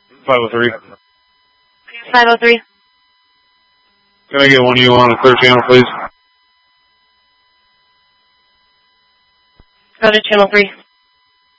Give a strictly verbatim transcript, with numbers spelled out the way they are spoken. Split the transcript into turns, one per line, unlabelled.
five oh three.
five oh three.
Can I get one of you on a clear channel, please?
Go to channel three.